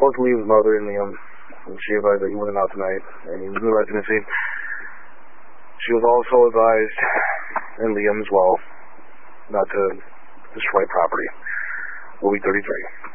spoke to Liam's mother and Liam, and she advised that he wasn't out tonight, and he was in the residency. She was also advised, and Liam as well, not to destroy property. Louis 33.